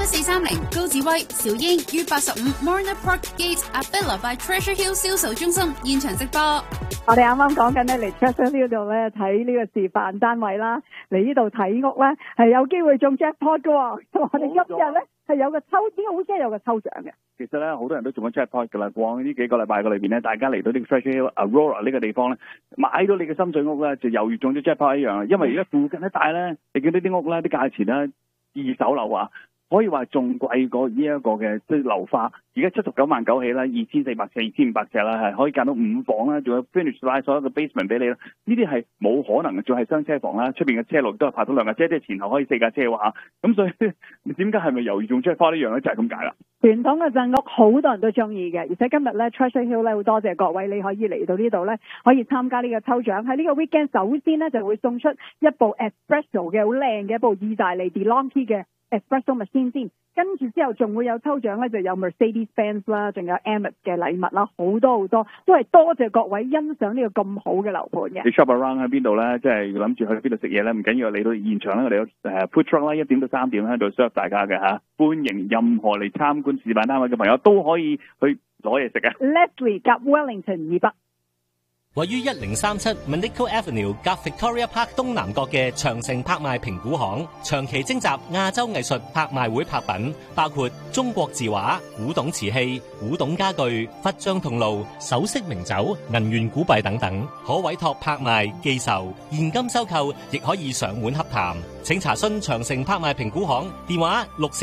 11430高子威、小英於85 Marina Park Gate Abella by Treasure Hill 銷售中心現場直播。 我哋啱啱講緊咧嚟 Treasure Hill 度咧睇呢個示範單位啦，嚟呢度睇屋咧係有機會中 jackpot 噶喎。我哋今日咧係有個抽籤，好似有個抽獎嘅。 其實咧，好多人都中咗 jackpot 噶啦。過往呢幾個禮拜嘅裏邊咧，大家嚟到呢個 Treasure Hill Aurora 呢個地方咧，買到你嘅心水屋咧，就猶如中咗 jackpot 一樣。因為而家附近一帶咧，你見到啲屋咧，啲價錢咧，二手樓啊，可以話仲貴過呢一個嘅即係樓花。而家79萬9起啦，2400尺、2500尺啦，係可以間到5房啦，仲有 finish 晒所有嘅 basement 俾你啦。呢啲係冇可能嘅，仲係雙車房啦，出邊嘅車路都係泊到2架車，即係前後可以4架車喎嚇。咁所以你點解係咪猶豫中 jackpot 呢樣咧？就係咁解啦。 傳統嘅鎮屋好多人都中意嘅，而且今日咧 Treasure Hill 咧好多謝各位，你可以嚟到呢度咧，可以參加呢個抽獎。喺呢個 weekend 首先咧就會送出一部 Espresso 嘅好靚嘅一部意大利 DeLonghi 嘅 Espresso machine 先，跟住之後仲會有抽獎咧，就有 Mercedes-Benz 啦，仲有 Emirates 嘅禮物啦，好多好多，都係多謝各位欣賞呢個咁好嘅樓盤嘅。 你 shop around 喺邊度咧？即係諗住去邊度食嘢咧？唔緊要，嚟到現場咧，我哋有food truck 啦，1點到3點喺度 serve 大家嘅嚇，歡迎任何嚟參觀示範單位嘅朋友都可以去攞嘢食嘅。 Leslie 夾 Wellington 以北。 位於1037 Manico Avenue 夾 Victoria Park 東南角嘅長城拍賣評估行，長期徵集亞洲藝術拍賣會拍品，包括中國字畫、古董瓷器、古董家具、佛像銅爐、首飾名酒、銀元古幣等等，可委託拍賣、寄售、現金收購，亦可以上門洽談。請查詢長城拍賣評估行電話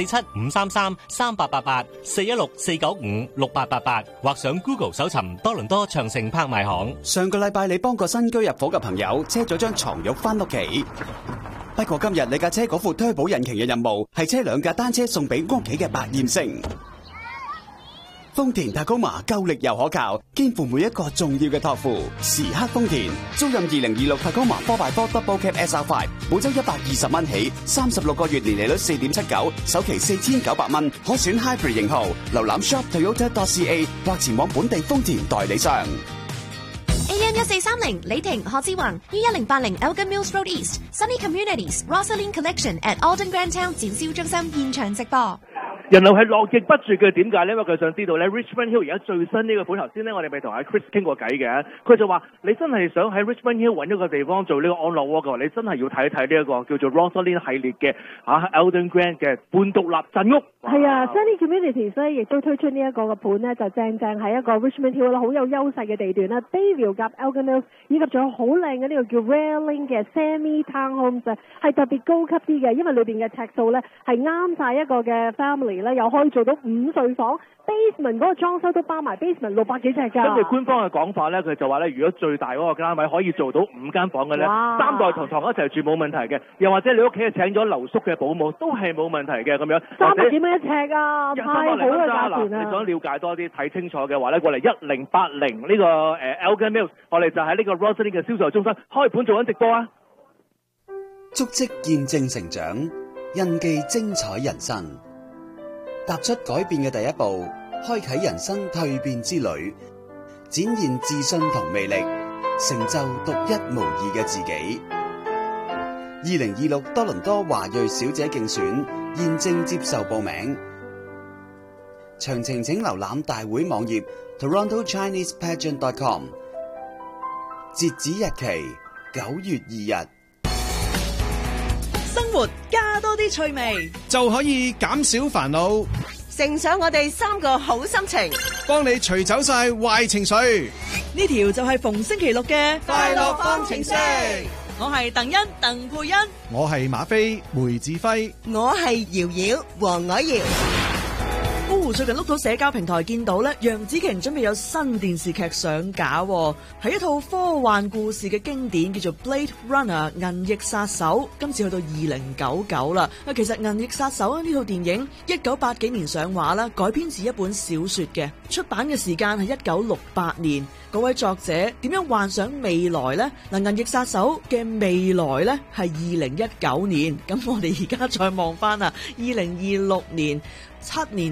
647-533-3888 416-495-6888，或上 Google 搜尋多倫多長城拍賣行。 上個禮拜你幫個新居入伙嘅朋友車咗張床褥翻屋企，不過今日你架車嗰副推保引擎嘅任務係車2架單車送俾屋企嘅百厭星。豐田Tacoma夠力又可靠，肩負每一個重要嘅託付。時刻豐田，租賃2026 Tacoma 4x4 Double Cab SR5，每周120蚊起，36個月年利率4.79，首期4900蚊，可選 Hybrid 型號。瀏覽 shop.toyota.ca 或前往本地豐田代理商。 AM1430 李婷何志宏於1080 Elgin Mills Road East Sunny Communities Rosalind Collection at Alden Grand Town 展銷中心現場直播。 人流係絡繹不絕嘅，點解呢？因為佢想知道咧 Richmond Hill 而家最新呢個盤，頭先咧我哋咪同阿 Chris 傾過偈嘅，佢就話你真係想喺 Richmond Hill 揾一個地方做呢個安樂窩嘅話，你真係要睇一睇呢一個叫做 Rosalind 系列嘅Alden Grand 嘅半獨立鎮屋。 係啊 ，Sunny Communities 咧亦都推出呢一個嘅盤咧，就正喺一個 Richmond Hill 啦，好有優勢嘅地段啦 Bayview 夾 Elgin Mills， 以及仲有好靚嘅呢個叫 Railing 嘅 Semi Townhomes， 係特別高級啲嘅，因為裏邊嘅尺數咧係啱晒一個嘅 family 咧，又可以做到5睡房 ，basement 嗰個裝修都包埋 basement 600幾尺㗎。 根據官方嘅講法咧，佢就話咧，如果最大嗰個單位可以做到5間房嘅咧，3代同堂一齊住冇問題嘅，又或者你屋企係請咗留宿嘅保姆都係冇問題嘅咁樣。 300幾蚊一尺啊，太好嘅價錢啊！ 你想了解多啲睇清楚嘅話咧，過嚟1080呢個Elgin Mills， 我哋就喺呢個 Rosalind 嘅銷售中心開盤做緊直播啊！ 足跡見證成長，印記精彩人生。踏出改變嘅第一步，開啟人生蛻變之旅，展現自信同魅力，成就獨一無二嘅自己。2026多倫多華裔小姐競選現正接受報名，詳情請瀏覽大會網頁 TorontoChinesePageant.com， 截止日期9月2日。 生活加多啲趣味， 就可以減少煩惱， 乘上我哋3個好心情， 幫你除走晒壞情緒。 呢條就係逢星期6嘅快樂方程式。 我係鄧欣鄧佩欣， 我係馬飛梅志輝， 我係瑤瑤黃凱瑤。高湖最近碌到社交平台見到咧，楊紫瓊準備有新電視劇上架，係一套科幻故事嘅經典，叫做 Blade Runner 銀翼殺手，今次去到2099啦。其實銀翼殺手呢套電影1980幾年上畫啦，改編自一本小說嘅，出版嘅時間係1968年。嗰位作者點樣幻想未來呢？銀翼殺手嘅未來呢係2019年，咁我哋而家再望翻啊，2026年。7年前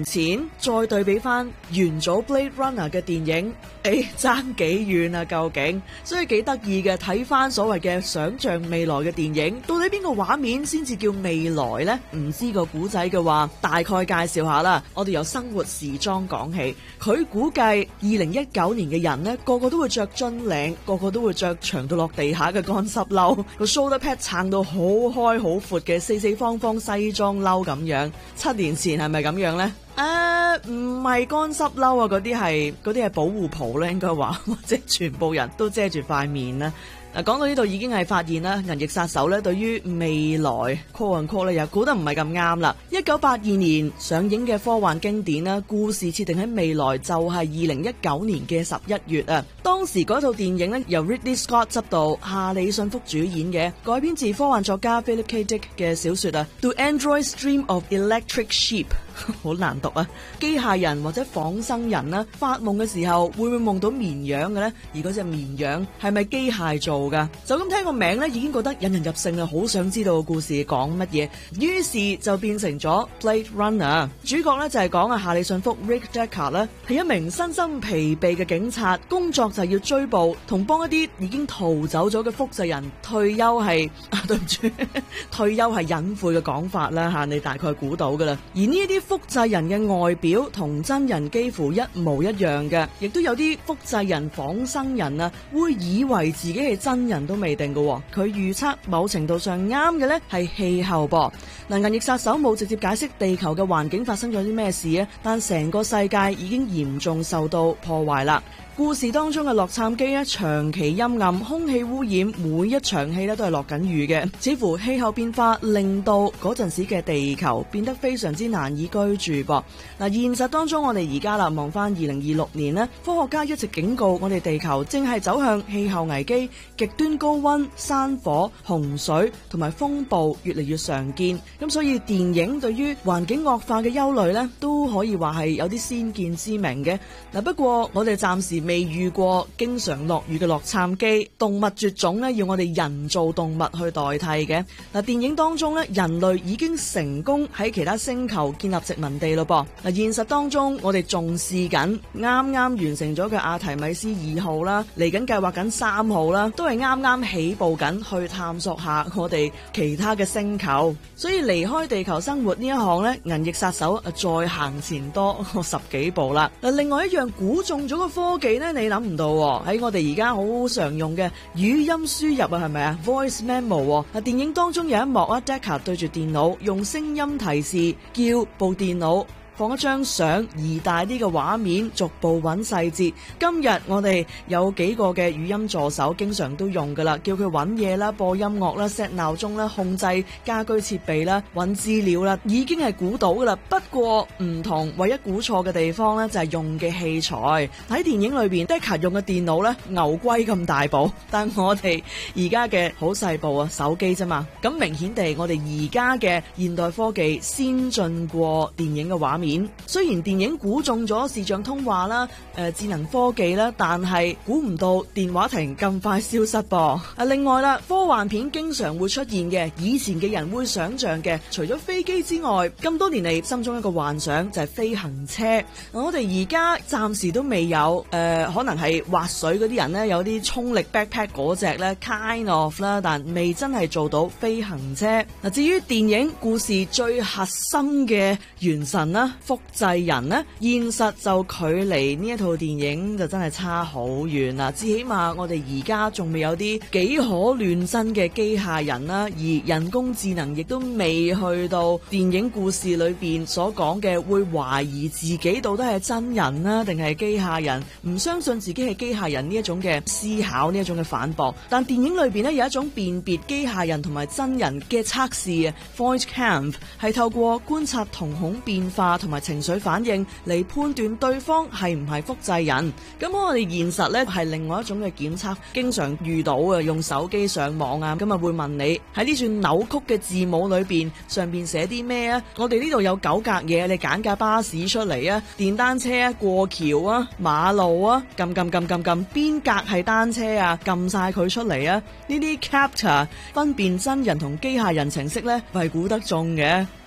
影，再對比翻元祖 Blade Runner 嘅電影，爭幾遠啊究竟？所以幾得意嘅，睇翻所謂嘅想像未來嘅電影，到底邊個畫面先至叫未來呢？唔知個古仔嘅話，大概介紹下啦。我哋由生活時裝講起，佢估計2019年嘅人呢，個個都會着樽領，個個都會着長到落地下嘅乾濕褸，個 shoulder pad 撐到好開好闊嘅四四方方西裝褸咁樣。7年前係咪咁樣呢？唔係乾濕褸啊，嗰啲係保護袍咧，應該話，或者全部人都遮住塊面啦。嗱，講到呢度已經係發現啦，銀翼殺手咧對於未來 call and call 咧又估得唔係咁啱啦。1982年上映嘅科幻經典啦，故事設定喺未來，就係2019年嘅11月啊。當時嗰套電影咧由 Ridley Scott 執導，夏里遜福主演嘅，改編自科幻作家 Philip K. Dick 嘅小說啊。Do androids dream of electric sheep？ 好難讀啊！機械人或者仿生人啦，發夢嘅時候會唔會夢到綿羊嘅呢？而嗰隻綿羊係咪機械做噶？就咁聽個名咧，已經覺得引人入勝啦，好想知道個故事講乜嘢。於是就變成咗 Blade Runner。主角咧就係講夏里遜福 Rick Deckard 咧，係一名身心疲憊嘅警察，工作就係要追捕同幫一啲已經逃走咗嘅複製人退休係對唔住，退休係隱晦嘅講法啦嚇，你大概估到噶啦。而呢一啲複製人嘅外表同真人幾乎一模一樣嘅，亦都有啲複製人仿生人啊，會以為自己係真人都未定嘅。佢預測某程度上啱嘅呢係氣候噃。嗱，銀翼殺手冇直接解釋地球嘅環境發生咗啲咩事啊，但成個世界已經嚴重受到破壞啦。故事當中嘅洛杉磯咧，長期陰暗，空氣污染，每一場戲咧都係落緊雨嘅，似乎氣候變化令到嗰陣時嘅地球變得非常之難以居住噃。嗱，現實當中我哋而家啦，望翻2026年咧，科學家一直警告我哋地球正係走向氣候危機，極端高溫、山火、洪水同埋風暴越嚟越常見。咁所以電影對於環境惡化嘅憂慮咧，都可以話係有啲先見之明嘅。嗱，不過我哋暫時未遇過經常落雨嘅洛杉磯，動物絕種咧要我哋人造動物去代替嘅。嗱，電影當中咧，人類已經成功喺其他星球建立殖民地咯噃。嗱，現實當中我哋仲試緊啱啱完成咗嘅阿提米斯2號啦，嚟緊計劃緊3號啦，都係啱啱起步緊去探索下我哋其他嘅星球。所以離開地球生活呢一項咧，銀翼殺手再行前多10幾步啦。嗱，另外一樣估中咗個科技咧，你諗唔到喺我哋而家好常用嘅語音輸入啊，係咪啊 ？Voice memo 啊，電影當中有一幕啊 Deckard 對住電腦用聲音提示，叫部電腦放一張相，移大啲嘅畫面，逐步揾細節。今日我哋有幾個嘅語音助手經常都用噶啦，叫佢揾嘢啦、播音樂啦、set 鬧鐘啦、控制家居設備啦、揾資料啦，已經係估到噶啦。不過唔同，唯一估錯嘅地方呢，就係用嘅器材。喺電影裏邊 Deckard 用嘅電腦呢，牛龜咁大部，但我哋而家嘅好細部啊，手機啫嘛。咁明顯地，我哋而家嘅現代科技先進過電影嘅畫面。雖然電影估中咗視像通話啦、智能科技啦，但係估唔到電話亭咁快消失噃。另外啦，科幻片經常會出現嘅，以前嘅人會想象嘅，除咗飛機之外，咁多年嚟心中一個幻想就係飛行車。我哋而家暫時都未有，可能係滑水嗰啲人呢，有啲衝力 backpack 嗰隻呢 kind of 啦，但未真係做到飛行車。嗱，至於電影故事最核心嘅元神啦，複製人呢，現實就距離呢一套電影就真係差好遠啦。至起碼我哋而家仲未有啲幾可亂真嘅機械人啦，而人工智能亦都未去到電影故事裏邊所講嘅會懷疑自己到底係真人啦定係機械人，唔相信自己係機械人呢一種嘅思考，呢一種嘅反駁。但電影裏邊呢，有一種辨別機械人同埋真人嘅測試啊 Voice Cam 係透過觀察瞳孔變化同埋情緒反應嚟判斷對方係唔係複製人。咁我哋現實呢係另外一種嘅檢測，經常遇到啊，用手機上網啊，咁啊會問你喺呢串扭曲嘅字母裏邊上邊寫啲咩啊？我哋呢度有9格嘢，你揀架巴士出嚟啊，電單車啊，過橋啊，馬路啊，撳邊格係單車啊，撳晒佢出嚟啊！呢啲 capture 分辨真人同機械人程式呢係估得中嘅。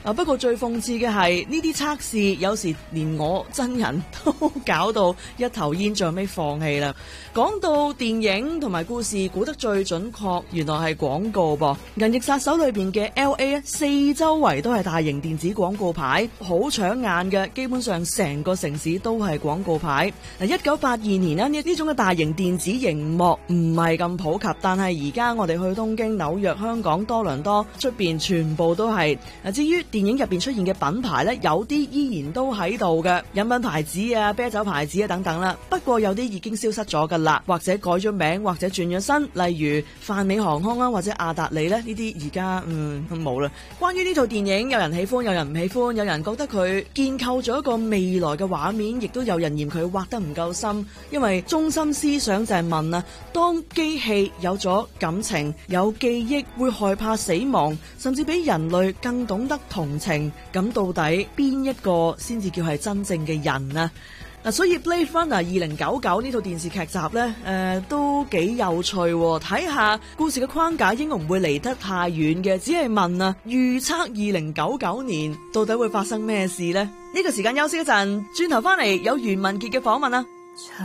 不過最諷刺嘅係呢啲測試有時連我真人都搞到一頭煙，最尾放棄啦。講到電影同埋故事估得最準確，原來係廣告噃。銀翼殺手裏邊嘅 LA 四周圍都係大型電子廣告牌，好搶眼嘅，基本上成個城市都係廣告牌。1982年呢種嘅大型電子熒幕唔係咁普及，但係而家我哋去東京、紐約、香港、多倫多出邊全部都係。至於電影入邊出現嘅品牌呢，有啲依然都喺度嘅，飲品牌子啊、啤酒牌子啊等等啦。不過有啲已經消失咗噶啦，或者改咗名，或者轉咗身，例如泛美航空啦，或者亞達利呢，呢啲而家冇啦。關於呢套電影，有人喜歡，有人唔喜歡，有人覺得佢建構咗一個未來嘅畫面，亦都有人嫌佢畫得唔夠深，因為中心思想就係問啊，當機器有咗感情、有記憶，會害怕死亡，甚至比人類更懂得同情，咁到底邊一個先至叫係真正嘅人啊？所以 Blade Runner 2099呢套電視劇集呢，都幾有趣喎。睇下故事嘅框架應該唔會離得太遠嘅，只係問啊，預測2099年到底會發生咩事呢？呢個時間休息一陣，轉頭翻嚟有袁文傑嘅訪問啊。